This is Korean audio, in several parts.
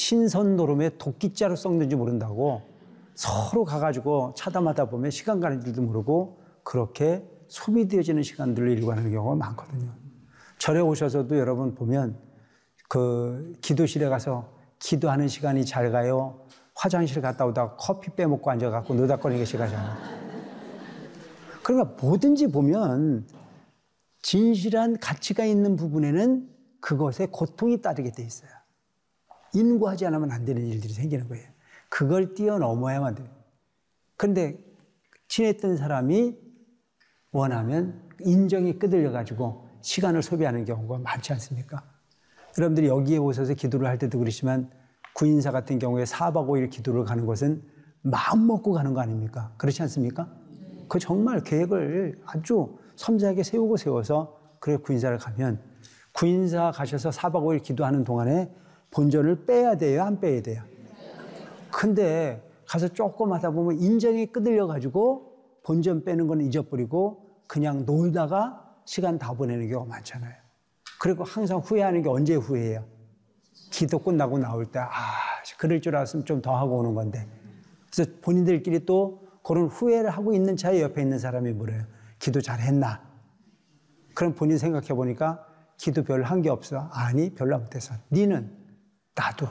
신선 노름에 도끼자루 썩는지 모른다고 서로 가가지고 차담하다 보면 시간 가는 줄도 모르고 그렇게 소비되어지는 시간들을 일관하는 경우가 많거든요. 절에 오셔서도 여러분 보면 그 기도실에 가서 기도하는 시간이 잘 가요. 화장실 갔다 오다가 커피 빼먹고 앉아갖고 노닥거리는 게 시간이잖아요. 그러니까 뭐든지 보면 진실한 가치가 있는 부분에는 그것에 고통이 따르게 돼 있어요. 인고하지 않으면 안 되는 일들이 생기는 거예요. 그걸 뛰어넘어야만 돼요. 그런데 친했던 사람이 원하면 인정이 끄들려가지고 시간을 소비하는 경우가 많지 않습니까? 여러분들이 여기에 오셔서 기도를 할 때도 그렇지만 구인사 같은 경우에 4박 5일 기도를 가는 것은 마음 먹고 가는 거 아닙니까? 그렇지 않습니까? 그 정말 계획을 아주 섬세하게 세워서 그래 구인사를 가면 구인사 가셔서 4박 5일 기도하는 동안에 본전을 빼야 돼요? 안 빼야 돼요? 근데 가서 조금 하다 보면 인정이 끄들려가지고 본전 빼는 건 잊어버리고 그냥 놀다가 시간 다 보내는 경우가 많잖아요. 그리고 항상 후회하는 게 언제 후회해요? 기도 끝나고 나올 때, 그럴 줄 알았으면 좀 더 하고 오는 건데. 그래서 본인들끼리 또 그런 후회를 하고 있는 차에 옆에 있는 사람이 물어요. 기도 잘했나? 그럼 본인 생각해 보니까 기도 별로 한 게 없어. 아니, 별로 못해서. 니는? 나도.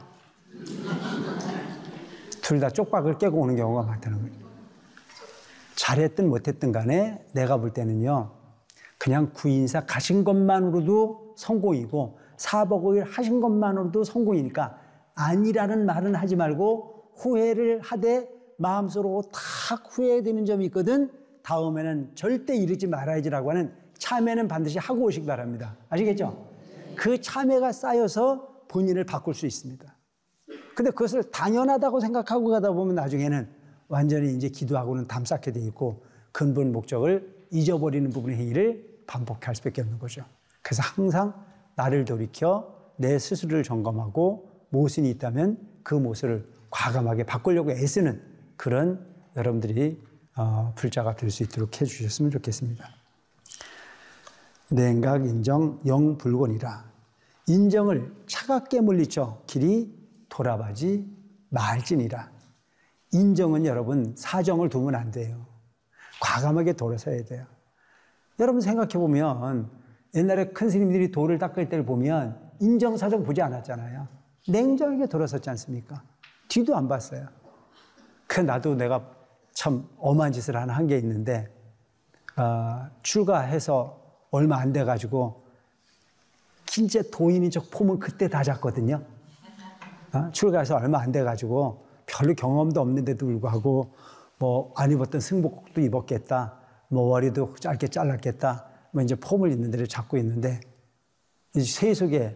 둘 다 쪽박을 깨고 오는 경우가 많다는 거죠. 잘했든 못했든 간에 내가 볼 때는요, 그냥 구인사 가신 것만으로도 성공이고 4박 5일 하신 것만으로도 성공이니까 아니라는 말은 하지 말고 후회를 하되 마음속으로 탁 후회되는 점이 있거든. 다음에는 절대 이러지 말아야지라고 하는 참회는 반드시 하고 오시기 바랍니다. 아시겠죠? 그 참회가 쌓여서 본인을 바꿀 수 있습니다. 근데 그것을 당연하다고 생각하고 가다 보면 나중에는 완전히 이제 기도하고는 담쌓게 돼 있고 근본 목적을 잊어버리는 부분의 행위를 반복할 수밖에 없는 거죠. 그래서 항상 나를 돌이켜 내 스스로를 점검하고 모순이 있다면 그 모습을 과감하게 바꾸려고 애쓰는 그런 여러분들이 불자가 될 수 있도록 해주셨으면 좋겠습니다. 냉각 인정 영불곤이라. 인정을 차갑게 물리쳐 길이 돌아가지 말지니라. 인정은 여러분 사정을 두면 안 돼요. 과감하게 돌아서야 돼요. 여러분 생각해 보면 옛날에 큰 스님들이 돌을 닦을 때를 보면 인정사정 보지 않았잖아요. 냉정하게 돌아섰지 않습니까? 뒤도 안 봤어요. 나도 내가 참 엄한 짓을 하나 한 게 있는데 출가해서 얼마 안 돼가지고 진짜 도인인 척 폼은 그때 다 잡거든요. 출가해서 얼마 안 돼가지고 별로 경험도 없는데도 불구하고 뭐 안 입었던 승복도 입었겠다. 뭐 머리도 짧게 잘랐겠다. 뭐 이제 폼을 있는 데를 잡고 있는데 이제 세속에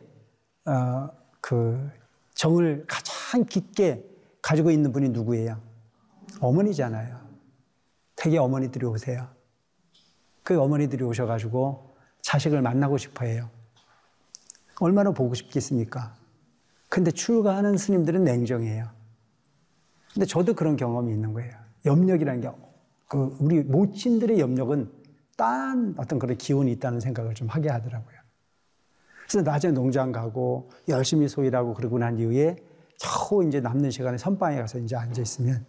그 정을 가장 깊게 가지고 있는 분이 누구예요? 어머니잖아요. 되게 어머니들이 오세요. 그 어머니들이 오셔가지고 자식을 만나고 싶어 해요. 얼마나 보고 싶겠습니까? 근데 출가하는 스님들은 냉정해요. 근데 저도 그런 경험이 있는 거예요. 염력이라는 게, 우리 모친들의 염력은 딴 어떤 그런 기운이 있다는 생각을 좀 하게 하더라고요. 그래서 낮에 농장 가고 열심히 소일하고 그러고 난 이후에 겨우 이제 남는 시간에 선방에 가서 이제 앉아 있으면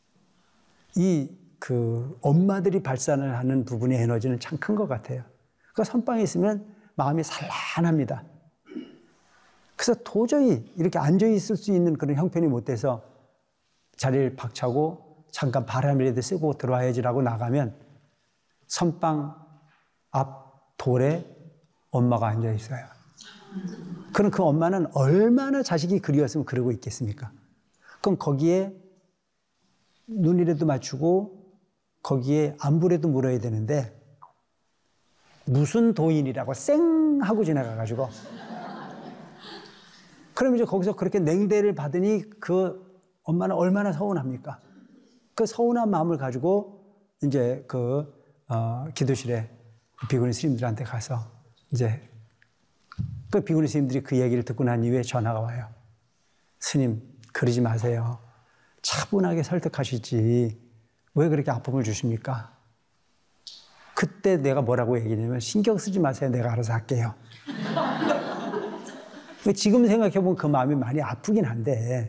엄마들이 발산을 하는 부분의 에너지는 참 큰 것 같아요. 그러니까 선방에 있으면 마음이 산란합니다. 그래서 도저히 이렇게 앉아 있을 수 있는 그런 형편이 못 돼서 자리를 박차고 잠깐 바람이라도 쐬고 들어와야지라고 나가면 선방 앞 돌에 엄마가 앉아 있어요. 그럼 그 엄마는 얼마나 자식이 그리웠으면 그러고 있겠습니까? 그럼 거기에 눈이라도 맞추고 거기에 안부라도 물어야 되는데 무슨 도인이라고 쌩 하고 지나가가지고 그럼 이제 거기서 그렇게 냉대를 받으니 그 엄마는 얼마나 서운합니까? 그 서운한 마음을 가지고 이제 기도실에 비구니 스님들한테 가서 이제 그 비구니 스님들이 그 얘기를 듣고 난 이후에 전화가 와요. 스님, 그러지 마세요. 차분하게 설득하시지. 왜 그렇게 아픔을 주십니까? 그때 내가 뭐라고 얘기했냐면 신경 쓰지 마세요. 내가 알아서 할게요. 지금 생각해보면 그 마음이 많이 아프긴 한데